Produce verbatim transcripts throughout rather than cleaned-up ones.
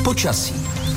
Počasí.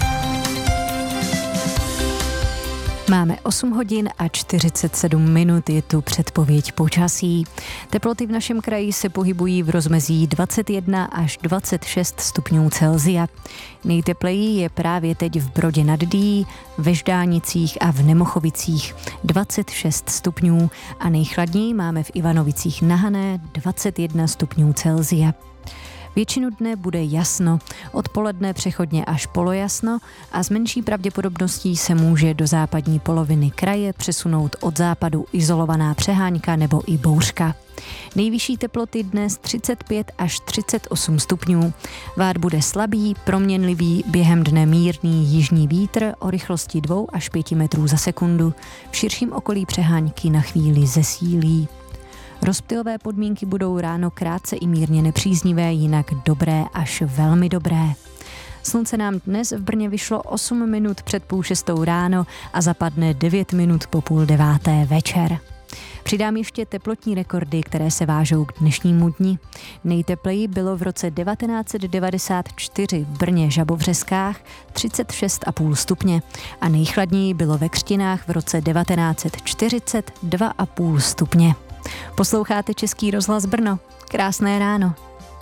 Máme osm hodin a čtyřicet sedm minut, je tu předpověď počasí. Teploty v našem kraji se pohybují v rozmezí dvacet jedna až dvacet šest stupňů Celsia. Nejtepleji je právě teď v Brodě nad Dyjí, ve Ždánicích a v Nemochovicích dvacet šest stupňů a nejchladněji máme v Ivanovicích na Hané dvacet jedna stupňů Celsia. Většinu dne bude jasno, odpoledne přechodně až polojasno a s menší pravděpodobností se může do západní poloviny kraje přesunout od západu izolovaná přehánka nebo i bouřka. Nejvyšší teploty dnes třicet pět až třicet osm stupňů. Vár bude slabý, proměnlivý, během dne mírný jižní vítr o rychlosti dva až pět metrů za sekundu. V širším okolí přehánky na chvíli zesílí. Rozptylové podmínky budou ráno krátce i mírně nepříznivé, jinak dobré až velmi dobré. Slunce nám dnes v Brně vyšlo osm minut před půl šestou ráno a zapadne devět minut po půl deváté večer. Přidám ještě teplotní rekordy, které se vážou k dnešnímu dni. Nejtepleji bylo v roce devatenáct set devadesát čtyři v Brně Žabovřeskách třicet šest celá pět stupně a nejchladněji bylo ve Křtinách v roce devatenáct set čtyřicet dva celá pět stupně. Posloucháte Český rozhlas Brno. Krásné ráno.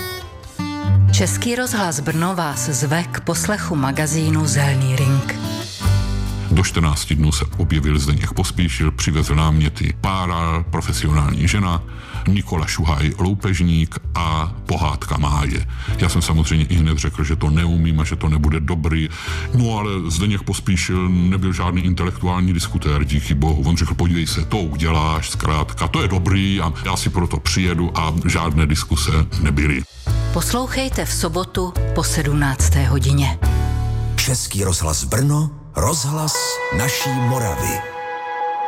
Český rozhlas Brno vás zve k poslechu magazínu Zelný ring. Do čtrnácti dnů se objevil Zdeněk Pospíšil, přivezl náměty Pára, profesionální žena, Nikola Šuhaj, loupežník a pohádka Máje. Já jsem samozřejmě i hned řekl, že to neumím a že to nebude dobrý. No ale Zdeněk Pospíšil nebyl žádný intelektuální diskutér, díky bohu. On řekl, podívej se, to uděláš, zkrátka, to je dobrý a já si proto přijedu a žádné diskuse nebyly. Poslouchejte v sobotu po sedmnácté hodině. Český rozhlas Brno, rozhlas naší Moravy.